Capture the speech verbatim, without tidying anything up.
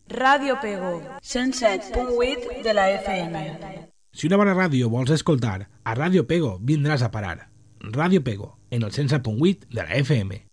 Ràdio Pego, cent set punt vuit de la F M. Si una bona ràdio vols escoltar, a Ràdio Pego vindràs a parar. Ràdio Pego, en el cent set punt vuit de la F M.